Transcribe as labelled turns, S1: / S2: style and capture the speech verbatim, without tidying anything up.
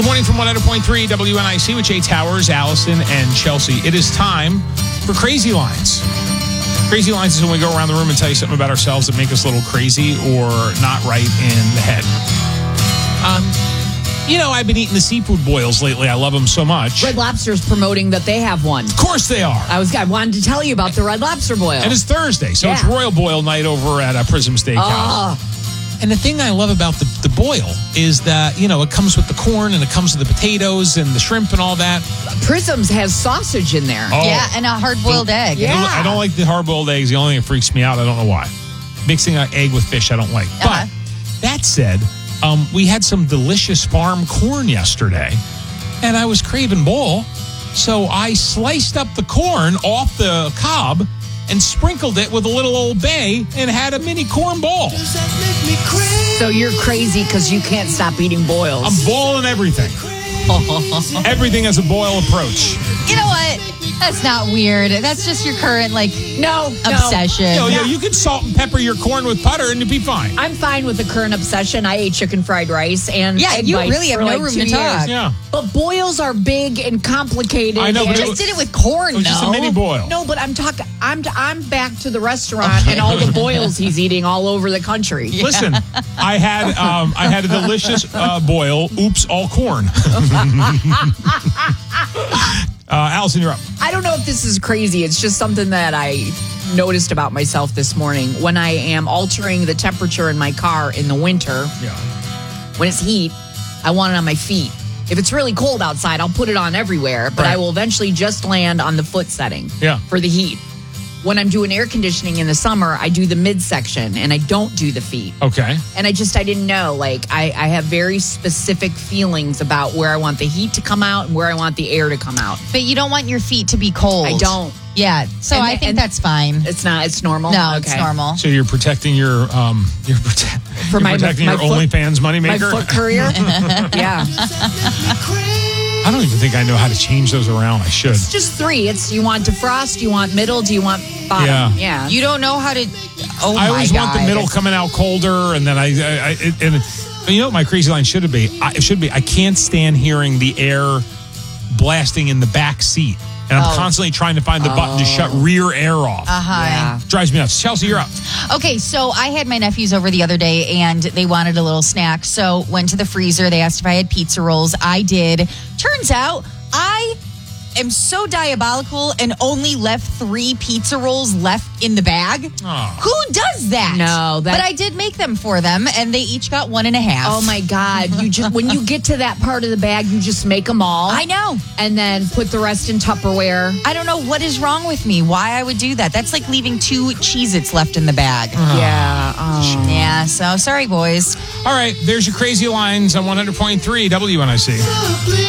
S1: Good morning from one hundred point three W N I C with Jay Towers, Allison, and Chelsea. It is time for Crazy Lines. Crazy Lines is when we go around the room and tell you something about ourselves that make us a little crazy or not right in the head. Um, you know, I've been eating the seafood boils lately. I love them so much.
S2: Red Lobster's promoting that they have one.
S1: Of course they are.
S2: I was I wanted to tell you about the Red Lobster boil.
S1: And it's Thursday, so
S2: Yeah.
S1: it's Royal Boil night over at uh, Prism Steakhouse.
S2: Oh.
S1: And the thing I love about the, the boil is that, you know, it comes with the corn and it comes with the potatoes and the shrimp and all that.
S2: Prisms has sausage in there.
S1: Oh.
S3: Yeah, and a hard-boiled egg.
S2: Yeah.
S1: I don't, I don't like the hard-boiled eggs. The only thing that freaks me out, I don't know why. Mixing an egg with fish, I don't like.
S3: Uh-huh.
S1: But that said, um, we had some delicious farm corn yesterday, and I was craving bowl, so I sliced up the corn off the cob and sprinkled it with a little Old Bay and had a mini corn ball.
S2: So you're crazy because you can't stop eating boils.
S1: I'm boiling everything. Everything has a boil approach.
S3: You know what? That's not weird. That's just your current, like,
S2: no,
S3: obsession.
S1: You know, you, know, you can salt and pepper your corn with butter and it'd be fine.
S2: I'm fine with the current obsession. I ate chicken fried rice and
S3: Yeah,
S2: egg
S3: you
S2: bites
S3: really have
S2: for
S3: no
S2: like
S3: room
S2: two
S3: to talk.
S2: years.
S1: Yeah.
S2: But boils are big and complicated.
S1: I know,
S3: You
S1: but
S2: and-
S1: it
S3: just did it with corn,
S1: It was just a
S3: though.
S1: mini boil.
S2: No, but I'm talking. I'm I'm back to the restaurant and all the boils he's eating all over the country.
S1: Listen, I had um, I had a delicious uh, boil. Oops, all corn. uh, Allison, you're up.
S2: I don't know if this is crazy. It's just something that I noticed about myself this morning. When I am altering the temperature in my car in the winter,
S1: Yeah.
S2: when it's heat, I want it on my feet. If it's really cold outside, I'll put it on everywhere, but
S1: Right.
S2: I will eventually just land on the foot setting
S1: Yeah.
S2: for the heat. When I'm doing air conditioning in the summer, I do the midsection and I don't do the feet.
S1: Okay.
S2: And I just, I didn't know. Like, I, I have very specific feelings about where I want the heat to come out and where I want the air to come out.
S3: But you don't want your feet to be cold.
S2: I don't.
S3: Yeah, so
S2: And-
S3: I think
S2: and-
S3: that's fine.
S2: It's not, it's normal.
S3: No, it's
S2: Okay.
S3: normal.
S1: So you're protecting your um, you're, prote-
S2: For
S1: you're
S2: my-
S1: protecting
S2: my
S1: your
S2: foot-
S1: OnlyFans
S2: My
S1: moneymaker.
S2: foot courier? Yeah.
S1: I don't even think I know how to change those around. I should.
S2: It's just three. It's, you want defrost, you want middle, do you want bottom?
S1: Yeah.
S2: Yeah.
S3: You don't know how to. Oh
S1: I
S3: my
S1: always
S3: God.
S1: want the middle coming out colder, and then I, I, I it, and but you know what my crazy line should be? I, it should be. I can't stand hearing the air blasting in the back seat, and I'm
S2: Oh.
S1: constantly trying to find the button to shut rear air off.
S3: Uh-huh.
S2: Yeah.
S1: Drives me nuts. Chelsea, you're up.
S3: Okay, so I had my nephews over the other day and they wanted a little snack. So went to the freezer. They asked if I had pizza rolls. I did. Turns out I am so diabolical and only left three pizza rolls left in the bag.
S1: Oh.
S3: Who does that?
S2: No, that-
S3: But I did make them for them and they each got one and a half.
S2: Oh my God. You just, when you get to that part of the bag, you just make them all.
S3: I know.
S2: And then put the rest in Tupperware.
S3: I don't know what is wrong with me, why I would do that. That's like leaving two Cheez-Its left in the bag.
S2: Yeah. Oh.
S3: Yeah, so sorry, boys.
S1: All right, there's your crazy lines on one hundred point three W N I C.